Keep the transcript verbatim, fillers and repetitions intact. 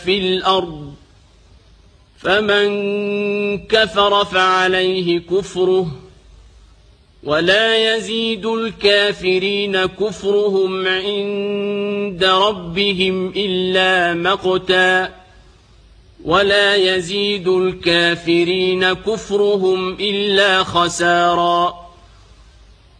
في الأرض فمن كفر فعليه كفره ولا يزيد الكافرين كفرهم عند ربهم إلا مقتا ولا يزيد الكافرين كفرهم إلا خسارا.